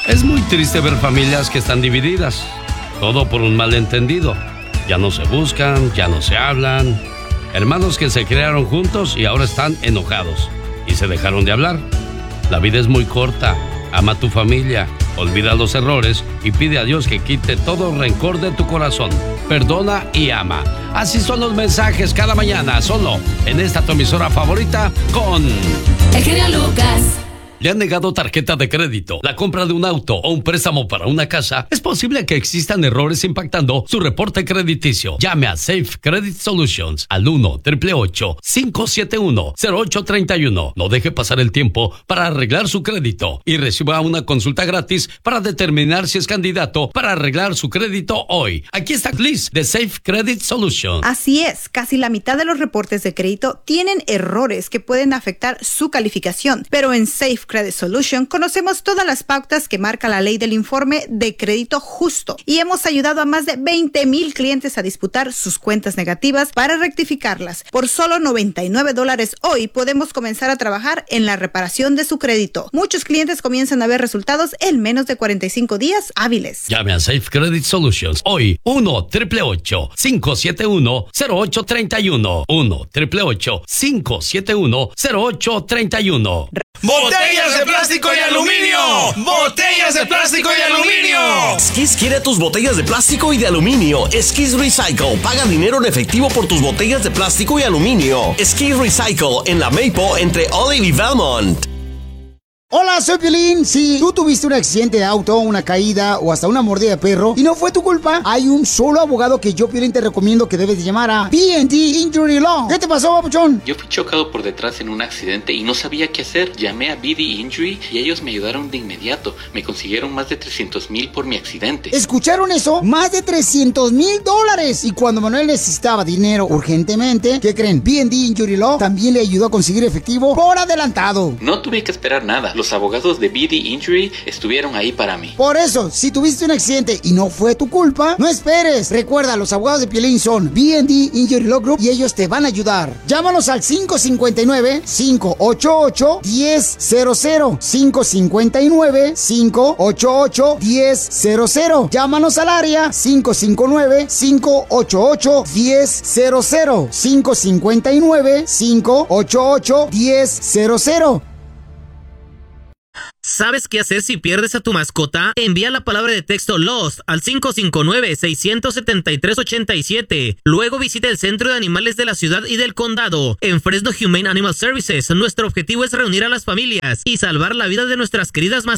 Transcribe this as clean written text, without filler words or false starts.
Es muy triste ver familias que están divididas, todo por un malentendido. Ya no se buscan, ya no se hablan. Hermanos que se crearon juntos y ahora están enojados y se dejaron de hablar. La vida es muy corta, ama a tu familia, olvida los errores y pide a Dios que quite todo rencor de tu corazón. Perdona y ama. Así son los mensajes cada mañana, solo en esta tu emisora favorita con... El genio Lucas. ¿Le han negado tarjeta de crédito, la compra de un auto o un préstamo para una casa? Es posible que existan errores impactando su reporte crediticio. Llame a Safe Credit Solutions al 1-888-571-0831. No deje pasar el tiempo para arreglar su crédito y reciba una consulta gratis para determinar si es candidato para arreglar su crédito hoy. Aquí está Liz de Safe Credit Solutions. Así es, casi la mitad de los reportes de crédito tienen errores que pueden afectar su calificación, pero en Safe Credit Solution conocemos todas las pautas que marca la ley del informe de crédito justo y hemos ayudado a más de 20,000 clientes a disputar sus cuentas negativas para rectificarlas. Por solo $99 hoy podemos comenzar a trabajar en la reparación de su crédito. Muchos clientes comienzan a ver resultados en menos de 45 días hábiles. Llame a Safe Credit Solutions hoy 1-888-571-0831 1-888-571-0831. ¡Botellas de plástico y aluminio! ¡Botellas de plástico y aluminio! Skis quiere tus botellas de plástico y de aluminio. Skis Recycle. Paga dinero en efectivo por tus botellas de plástico y aluminio. Skis Recycle en la Maple entre Olive y Valmont. Hola, soy Piolín. Si tú tuviste un accidente de auto, una caída o hasta una mordida de perro y no fue tu culpa, hay un solo abogado que yo, Piolín, te recomiendo que debes de llamar a B&D Injury Law. ¿Qué te pasó, papuchón? Yo fui chocado por detrás en un accidente y no sabía qué hacer. Llamé a B&D Injury y ellos me ayudaron de inmediato. Me consiguieron más de $300,000 por mi accidente. ¿Escucharon eso? Más de $300,000. Y cuando Manuel necesitaba dinero urgentemente, ¿qué creen? B&D Injury Law también le ayudó a conseguir efectivo por adelantado. No tuve que esperar nada. Los abogados de B&D Injury estuvieron ahí para mí. Por eso, si tuviste un accidente y no fue tu culpa, no esperes. Recuerda, los abogados de Piolín son B&D Injury Law Group y ellos te van a ayudar. Llámanos al 559-588-1000. 559-588-1000. Llámanos al área 559-588-1000. 559-588-1000. ¿Sabes qué hacer si pierdes a tu mascota? Envía la palabra de texto LOST al 559-673-87. Luego visita el Centro de Animales de la Ciudad y del Condado en Fresno Humane Animal Services. Nuestro objetivo es reunir a las familias y salvar la vida de nuestras queridas mascotas.